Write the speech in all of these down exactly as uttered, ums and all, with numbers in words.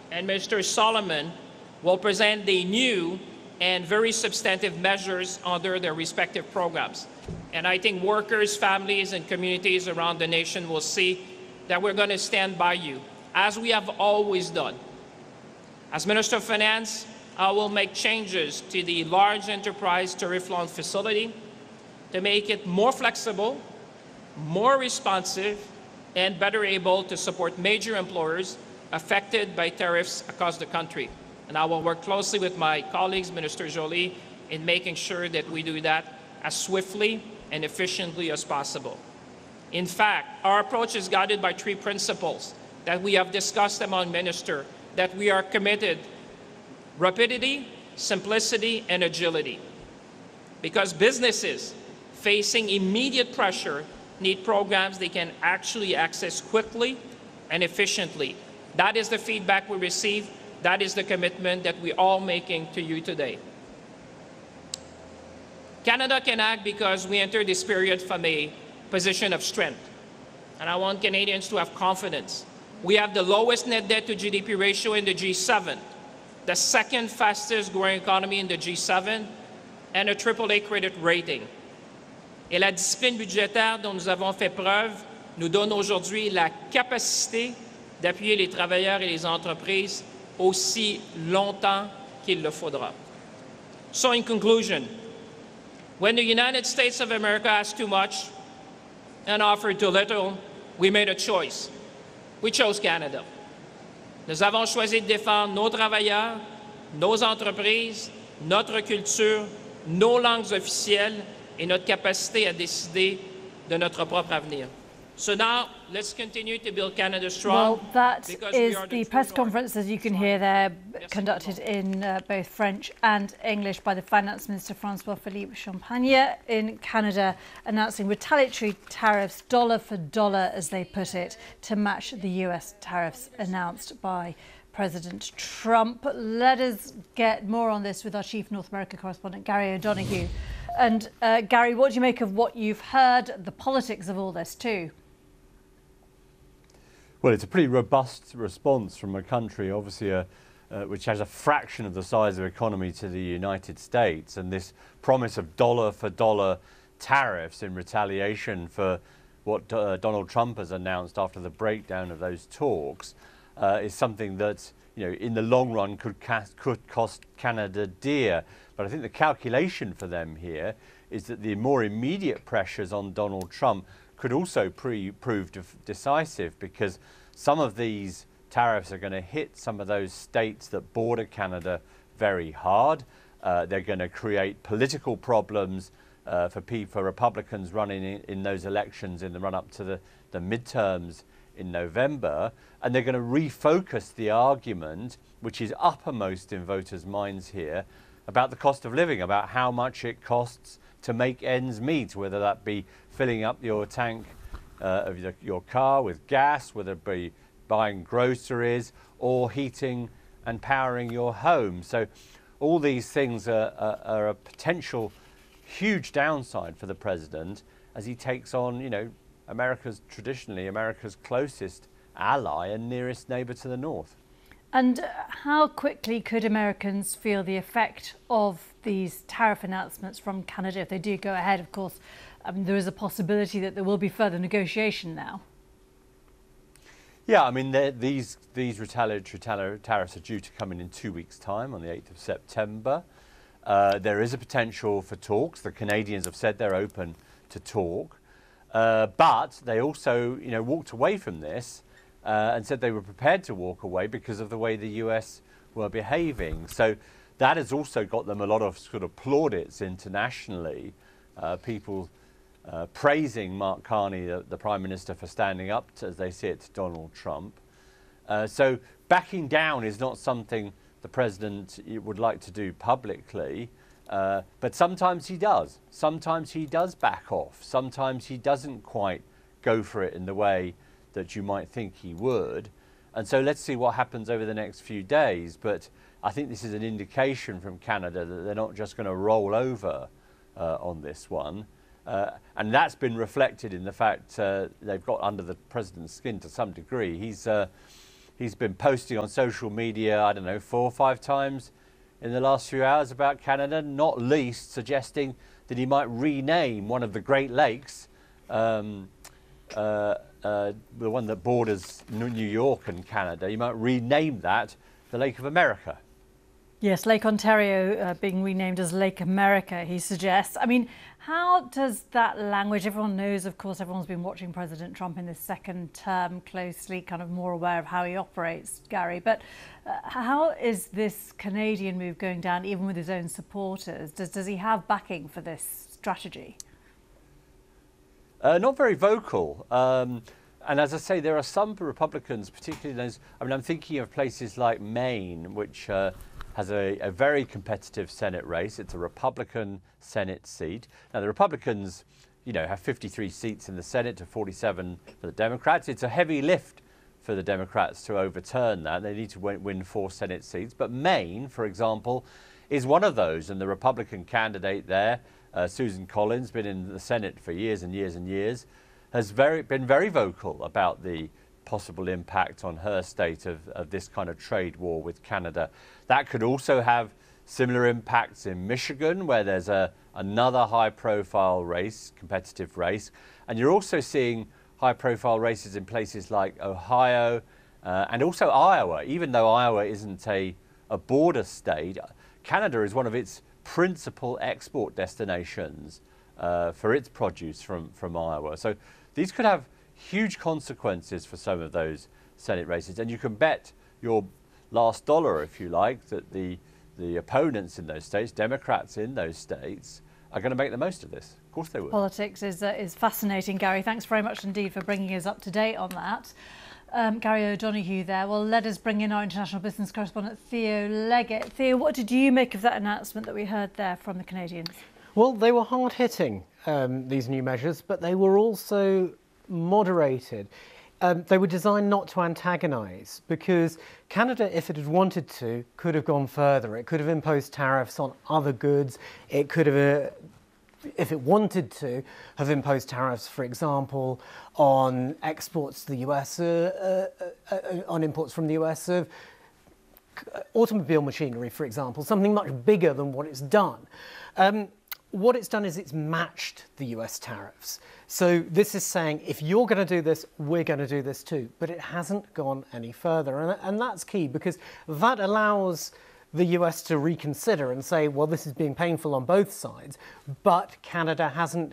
and Minister Solomon will present the new and very substantive measures under their respective programs. And I think workers, families, and communities around the nation will see that we're going to stand by you, as we have always done. As Minister of Finance, I will make changes to the large enterprise tariff loan facility to make it more flexible, more responsive, and better able to support major employers affected by tariffs across the country. And I will work closely with my colleagues, Minister Joly, in making sure that we do that as swiftly and efficiently as possible. In fact, our approach is guided by three principles that we have discussed among ministers, that we are committed: rapidity, simplicity, and agility. Because businesses facing immediate pressure need programs they can actually access quickly and efficiently. That is the feedback we receive. That is the commitment that we're all making to you today. Canada can act because we enter this period from a position of strength. And I want Canadians to have confidence. We have the lowest net debt to G D P ratio in the G seven, the second fastest growing economy in the G seven, and a triple A credit rating. Et la discipline budgétaire dont nous avons fait preuve nous donne aujourd'hui la capacité d'appuyer les travailleurs et les entreprises aussi longtemps qu'il le faudra. So in conclusion, when the United States of America asked too much and offered too little, we made a choice. We chose Canada. Nous avons choisi de défendre nos travailleurs, nos entreprises, notre culture, nos langues officielles et notre capacité à décider de notre propre avenir. So now, let's continue to build Canada strong. Well, that is the press conference, as you can hear there, conducted in uh, both French and English by the Finance Minister François-Philippe Champagne in Canada, announcing retaliatory tariffs, dollar for dollar, as they put it, to match the U S tariffs announced by President Trump. Let us get more on this with our Chief North America correspondent, Gary O'Donoghue. And uh, Gary, what do you make of what you've heard, the politics of all this too? Well, it's a pretty robust response from a country, obviously, uh, uh, which has a fraction of the size of economy to the United States. And this promise of dollar for dollar tariffs in retaliation for what uh, Donald Trump has announced after the breakdown of those talks uh, is something that, you know, in the long run could, could cost Canada dear. But I think the calculation for them here is that the more immediate pressures on Donald Trump could also pre prove decisive, because some of these tariffs are going to hit some of those states that border Canada very hard. Uh, they're going to create political problems uh, for, for Republicans running in, in those elections in the run-up to the, the midterms in November. And they're going to refocus the argument, which is uppermost in voters' minds here, about the cost of living, about how much it costs to make ends meet, whether that be filling up your tank uh, of your, your car with gas, whether it be buying groceries or heating and powering your home. So all these things are, are, are a potential huge downside for the president as he takes on, you know, America's traditionally America's closest ally and nearest neighbour to the north. And how quickly could Americans feel the effect of these tariff announcements from Canada if they do go ahead? Of course, I mean, there is a possibility that there will be further negotiation now. Yeah, I mean, these these retaliatory tariffs are due to come in in two weeks' time, on the eighth of September. Uh, there is a potential for talks. The Canadians have said they're open to talk, uh, but they also, you know, walked away from this Uh, and said they were prepared to walk away because of the way the U S were behaving. So that has also got them a lot of sort of plaudits internationally, uh, people uh, praising Mark Carney, the, the Prime Minister, for standing up, to, as they see it, to Donald Trump. Uh, so backing down is not something the President would like to do publicly, uh, but sometimes he does. Sometimes he does back off. Sometimes he doesn't quite go for it in the way that you might think he would. And so let's see what happens over the next few days. But I think this is an indication from Canada that they're not just going to roll over uh, on this one. Uh, and that's been reflected in the fact uh, they've got under the president's skin to some degree. He's, uh, he's been posting on social media, I don't know, four or five times in the last few hours about Canada, not least suggesting that he might rename one of the Great Lakes, um, uh, uh, the one that borders New York and Canada, he might rename that the Lake of America. Yes, Lake Ontario uh, being renamed as Lake America, he suggests. I mean, how does that language, everyone knows, of course, everyone's been watching President Trump in this second term closely, kind of more aware of how he operates, Gary. But uh, how is this Canadian move going down, even with his own supporters? Does, does he have backing for this strategy? Uh, not very vocal. Um, and as I say, there are some Republicans, particularly those, I mean, I'm thinking of places like Maine, which uh, has a, a very competitive Senate race. It's a Republican Senate seat. Now, the Republicans, you know, have fifty-three seats in the Senate to forty-seven for the Democrats. It's a heavy lift for the Democrats to overturn that. They need to win, win four Senate seats. But Maine, for example, is one of those. And the Republican candidate there, uh, Susan Collins, been in the Senate for years and years and years, has very, been very vocal about the possible impact on her state of, of this kind of trade war with Canada. That could also have similar impacts in Michigan, where there's a, another high-profile race, competitive race. And you're also seeing high-profile races in places like Ohio uh, and also Iowa. Even though Iowa isn't a, a border state, Canada is one of its principal export destinations uh, for its produce from, from Iowa. So these could have huge consequences for some of those Senate races. And you can bet your last dollar, if you like, that the, the opponents in those states, Democrats in those states, are going to make the most of this. Of course they will. Politics is, uh, is fascinating, Gary. Thanks very much indeed for bringing us up to date on that. Um, Gary O'Donoghue there. Well, let us bring in our international business correspondent, Theo Leggett. Theo, what did you make of that announcement that we heard there from the Canadians? Well, they were hard-hitting, um, these new measures, but they were also moderated. Um, they were designed not to antagonise, because Canada, if it had wanted to, could have gone further. It could have imposed tariffs on other goods. It could have, uh, if it wanted to, have imposed tariffs, for example, on exports to the U S, uh, uh, uh, on imports from the U S of automobile machinery, for example, something much bigger than what it's done. Um, What it's done is it's matched the U S tariffs. So this is saying, if you're going to do this, we're going to do this too. But it hasn't gone any further. And, and that's key, because that allows the U S to reconsider and say, well, this is being painful on both sides. But Canada hasn't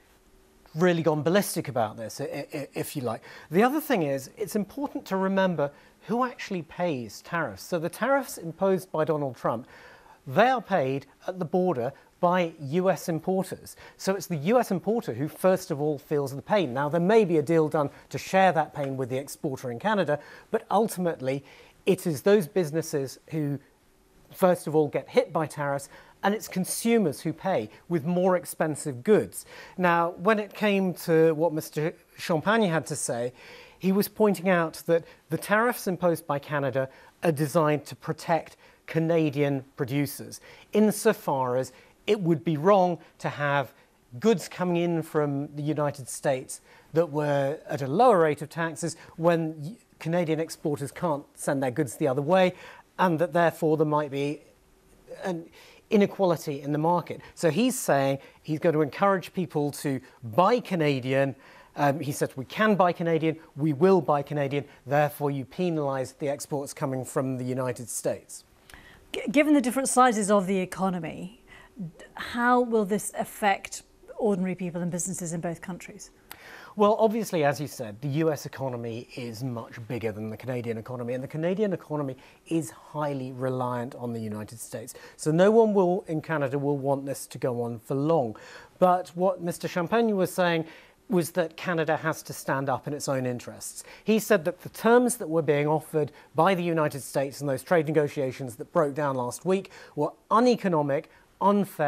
really gone ballistic about this, if you like. The other thing is, it's important to remember who actually pays tariffs. So the tariffs imposed by Donald Trump, they are paid at the border by U S importers. So it's the U S importer who first of all feels the pain. Now, there may be a deal done to share that pain with the exporter in Canada, but ultimately it is those businesses who first of all get hit by tariffs, and it's consumers who pay with more expensive goods. Now, when it came to what Mister Champagne had to say, he was pointing out that the tariffs imposed by Canada are designed to protect Canadian producers, insofar as it would be wrong to have goods coming in from the United States that were at a lower rate of taxes when Canadian exporters can't send their goods the other way, and that therefore there might be an inequality in the market. So he's saying he's going to encourage people to buy Canadian. Um, he says we can buy Canadian, we will buy Canadian, therefore you penalise the exports coming from the United States. G- given the different sizes of the economy, how will this affect ordinary people and businesses in both countries? Well, obviously, as you said, the U S economy is much bigger than the Canadian economy, and the Canadian economy is highly reliant on the United States. So no one will in Canada will want this to go on for long. But what Mister Champagne was saying was that Canada has to stand up in its own interests. He said that the terms that were being offered by the United States in those trade negotiations that broke down last week were uneconomic, unfair,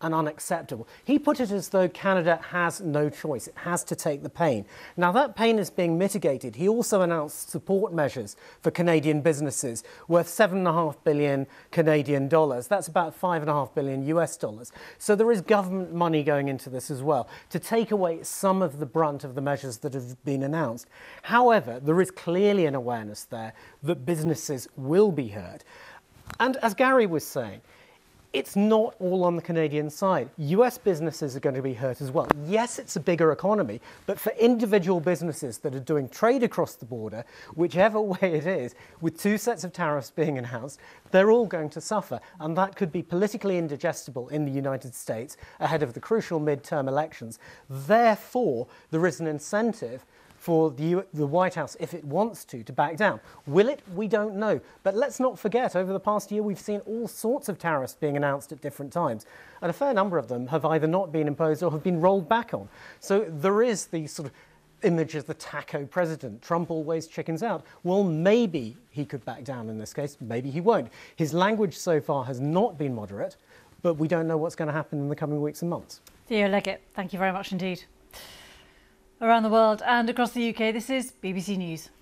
and unacceptable. He put it as though Canada has no choice. It has to take the pain. Now, that pain is being mitigated. He also announced support measures for Canadian businesses worth seven point five billion Canadian dollars. That's about five point five billion U S dollars. So there is government money going into this as well to take away some of the brunt of the measures that have been announced. However, there is clearly an awareness there that businesses will be hurt. And as Gary was saying, it's not all on the Canadian side. U S businesses are going to be hurt as well. Yes, it's a bigger economy, but for individual businesses that are doing trade across the border, whichever way it is, with two sets of tariffs being announced, they're all going to suffer. And that could be politically indigestible in the United States ahead of the crucial midterm elections. Therefore, there is an incentive for the, U the White House, if it wants to, to back down. Will it? We don't know. But let's not forget, over the past year, we've seen all sorts of tariffs being announced at different times. And a fair number of them have either not been imposed or have been rolled back on. So there is the sort of image of the taco president. Trump always chickens out. Well, maybe he could back down in this case. Maybe he won't. His language so far has not been moderate, but we don't know what's going to happen in the coming weeks and months. Theo Leggett, thank you very much indeed. Around the world and across the U K, this is B B C News.